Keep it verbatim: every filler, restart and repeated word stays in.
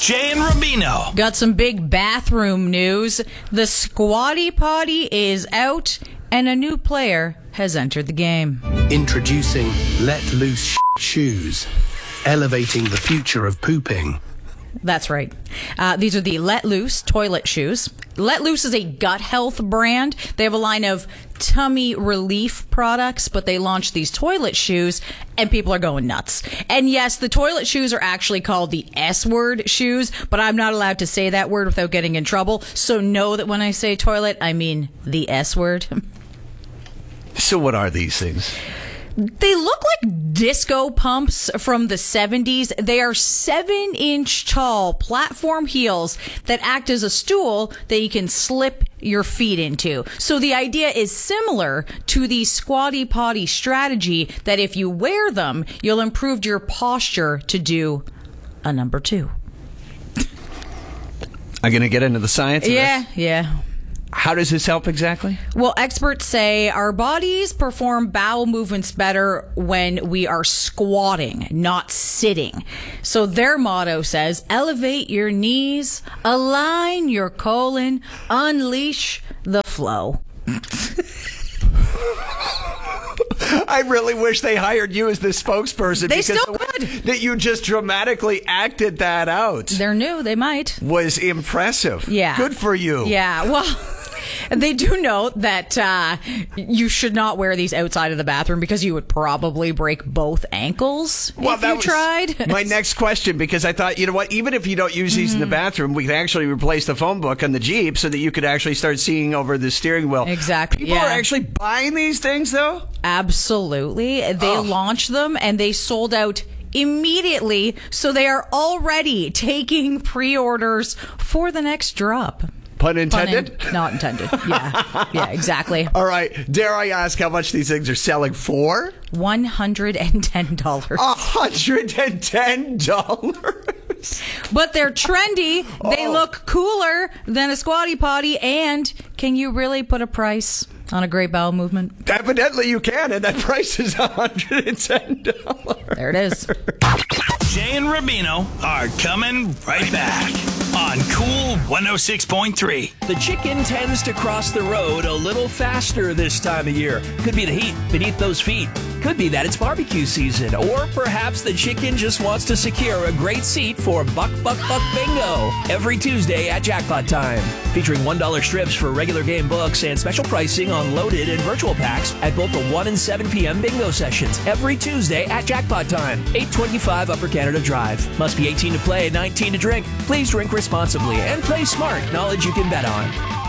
Jay and Rubino. Got some big bathroom news. The Squatty Potty is out, and a new player has entered the game. Introducing Let Loose Shoes, elevating the future of pooping. That's right. Uh, these are the Let Loose toilet shoes. Let Loose is a gut health brand. They have a line of tummy relief products, but they launched these toilet shoes, and people are going nuts. And yes, the toilet shoes are actually called the S-word shoes, but I'm not allowed to say that word without getting in trouble. So know that when I say toilet, I mean the S-word. So what are these things? They look like disco pumps from the seventies. They are seven inch tall platform heels that act as a stool that you can slip your feet into. So the idea is similar to the Squatty Potty strategy that if you wear them, you'll improve your posture to do a number two. I'm going to get into the science of Yeah, this? yeah. How does this help exactly? Well, experts say our bodies perform bowel movements better when we are squatting, not sitting. So their motto says, elevate your knees, align your colon, unleash the flow. I really wish they hired you as the spokesperson. They because still the could. way that you just dramatically acted that out. They're new. They might. Was impressive. Yeah. Good for you. Yeah. Well... And they do note that uh, you should not wear these outside of the bathroom because you would probably break both ankles Well, if that you was tried. my next question, because I thought, you know what, even if you don't use these mm-hmm. in the bathroom, we can actually replace the phone book on the Jeep so that you could actually start seeing over the steering wheel. Exactly. People yeah. are actually buying these things, though? Absolutely. They oh. launched them and they sold out immediately, so they are already taking pre-orders for the next drop. Pun intended? Pun in- not intended. Yeah. Yeah, exactly. All right. Dare I ask how much these things are selling for? one hundred ten dollars. one hundred ten dollars. But they're trendy. They Oh. look cooler than a Squatty Potty. And can you really put a price on a great bowel movement? Evidently you can, and that price is one hundred ten dollars. There it is. Jay and Rubino are coming right back on Cool one oh six point three. The chicken tends to cross the road a little faster this time of year. Could be the heat beneath those feet. Could be that it's barbecue season. Or perhaps the chicken just wants to secure a great seat for Buck Buck Buck Bingo every Tuesday at Jackpot Time. Featuring one dollar strips for regular game books and special pricing on loaded and virtual packs at both the one and seven p.m. bingo sessions every Tuesday at Jackpot Time. eight twenty-five Upper Canada Drive. Must be eighteen to play, nineteen to drink. Please drink responsibly and play smart. Knowledge you can bet on.